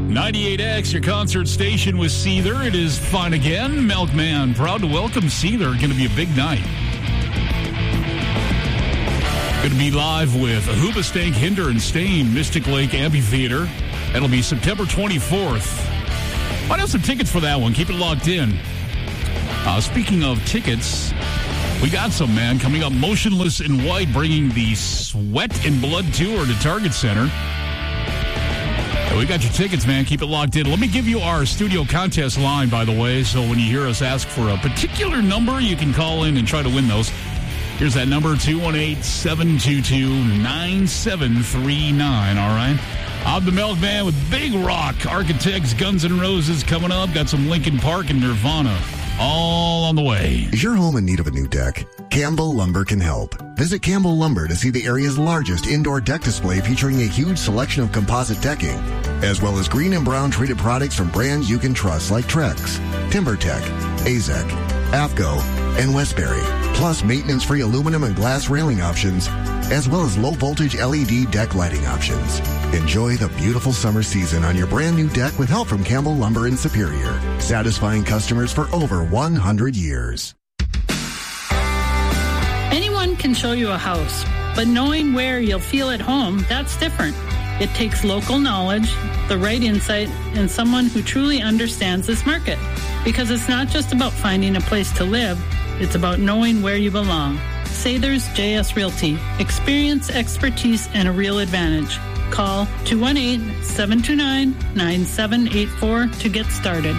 98X, your concert station with Seether. It is fun again. Milkman, proud to welcome Seether. Going to be a big night. Going to be live with Hoobastank, Hinder, and Stain, Mystic Lake Amphitheater. That'll be September 24th. Might have some tickets for that one. Keep it locked in. Speaking of tickets, we got some, man. Coming up, Motionless in White, bringing the Sweat and Blood Tour to Target Center. We got your tickets, man. Keep it locked in. Let me give you our studio contest line, by the way, so when you hear us ask for a particular number, you can call in and try to win those. Here's that number, 218-722-9739, all right? I'm the Milkman with Big Rock, Architects, Guns N' Roses coming up. Got some Linkin Park and Nirvana all on the way. Is your home in need of a new deck? Campbell Lumber can help. Visit Campbell Lumber to see the area's largest indoor deck display featuring a huge selection of composite decking, as well as green and brown treated products from brands you can trust like Trex, TimberTech, AZEK, AFCO, and Westbury, plus maintenance-free aluminum and glass railing options, as well as low-voltage LED deck lighting options. Enjoy the beautiful summer season on your brand new deck with help from Campbell Lumber in Superior, satisfying customers for over 100 years. Anyone can show you a house, but knowing where you'll feel at home, that's different. It takes local knowledge, the right insight, and someone who truly understands this market. Because it's not just about finding a place to live, it's about knowing where you belong. Sather's JS Realty. Experience, expertise, and a real advantage. Call 218-729-9784 to get started.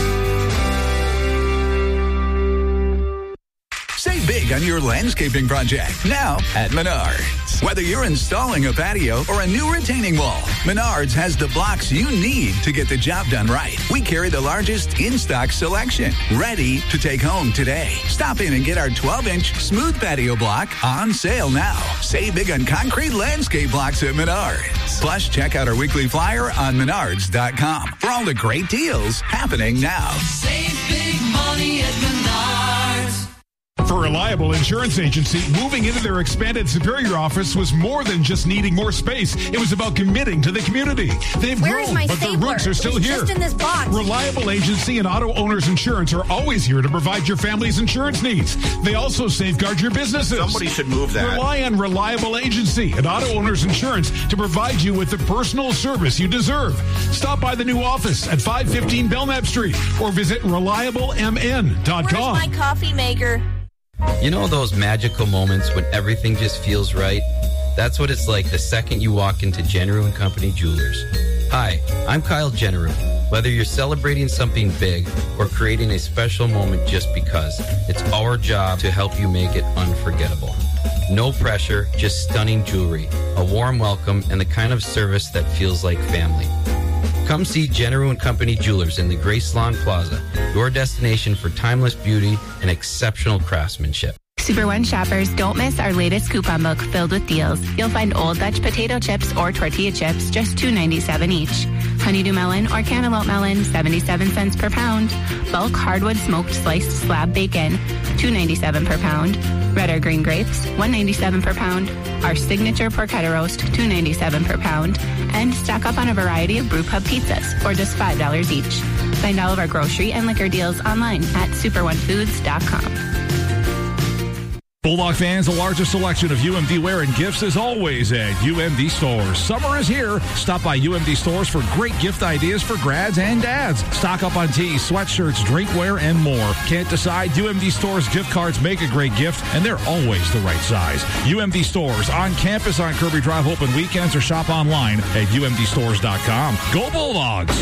Save big on your landscaping project now at Menards. Whether you're installing a patio or a new retaining wall, Menards has the blocks you need to get the job done right. We carry the largest in-stock selection, ready to take home today. Stop in and get our 12-inch smooth patio block on sale now. Save big on concrete landscape blocks at Menards. Plus, check out our weekly flyer on Menards.com for all the great deals happening now. Save big money at Menards. For Reliable Insurance Agency, moving into their expanded Superior office was more than just needing more space. It was about committing to the community. They've grown, but their roots are still here. Just in this box. Reliable Agency and Auto Owners Insurance are always here to provide your family's insurance needs. They also safeguard your businesses. Somebody should move that. Rely on Reliable Agency and Auto Owners Insurance to provide you with the personal service you deserve. Stop by the new office at 515 Belknap Street or visit ReliableMN.com. Where's my coffee maker? You know those magical moments when everything just feels right? That's what it's like the second you walk into Jenneru & Company Jewelers. Hi, I'm Kyle Jenneru. Whether you're celebrating something big or creating a special moment just because, it's our job to help you make it unforgettable. No pressure, just stunning jewelry, a warm welcome, and the kind of service that feels like family. Come see Jenneru & Company Jewelers in the Grace Lawn Plaza, your destination for timeless beauty and exceptional craftsmanship. Super One shoppers, don't miss our latest coupon book filled with deals. You'll find Old Dutch potato chips or tortilla chips, just $2.97 each. Honeydew melon or cantaloupe melon, 77 cents per pound. Bulk hardwood smoked sliced slab bacon, $2.97 per pound. Red or green grapes, $1.97 per pound. Our signature porchetta roast, $2.97 per pound. And stock up on a variety of brew pub pizzas for just $5 each. Find all of our grocery and liquor deals online at superonefoods.com. Bulldog fans, the largest selection of UMD wear and gifts is always at UMD Stores. Summer is here. Stop by UMD Stores for great gift ideas for grads and dads. Stock up on tees, sweatshirts, drinkware, and more. Can't decide? UMD Stores gift cards make a great gift, and they're always the right size. UMD Stores on campus on Kirby Drive, open weekends, or shop online at umdstores.com. Go Bulldogs!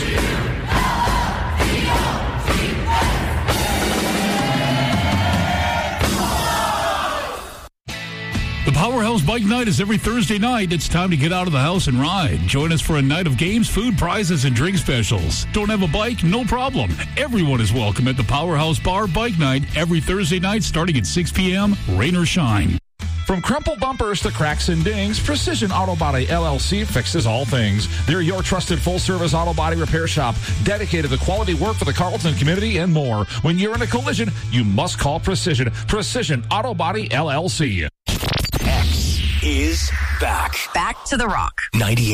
The Powerhouse Bike Night is every Thursday night. It's time to get out of the house and ride. Join us for a night of games, food, prizes, and drink specials. Don't have a bike? No problem. Everyone is welcome at the Powerhouse Bar Bike Night every Thursday night starting at 6 p.m., rain or shine. From crumpled bumpers to cracks and dings, Precision Auto Body LLC fixes all things. They're your trusted full-service auto body repair shop, dedicated to quality work for the Carleton community and more. When you're in a collision, you must call Precision. Precision Auto Body LLC. X is back. Back to the Rock. 98.